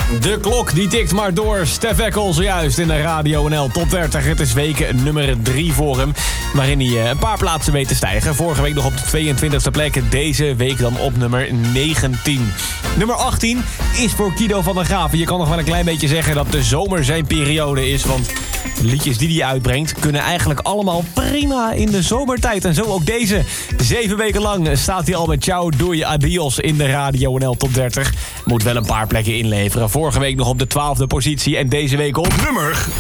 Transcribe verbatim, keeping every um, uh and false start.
De klok die tikt maar door. Stef Eckel zojuist in de Radio N L Top dertig. Het is week nummer drie voor hem, waarin hij een paar plaatsen weet te stijgen. Vorige week nog op de tweeëntwintigste plek. Deze week dan op nummer negentien. Nummer achttien is voor Kido van der Graven. Je kan nog wel een klein beetje zeggen dat de zomer zijn periode is. Want de liedjes die hij uitbrengt kunnen eigenlijk allemaal prima in de zomertijd. En zo ook deze. Zeven weken lang staat hij al met Ciao Doei Adios in de Radio N L Top dertig. Moet wel een paar plekken inleveren. Vorige week nog op de twaalfde positie en deze week op nummer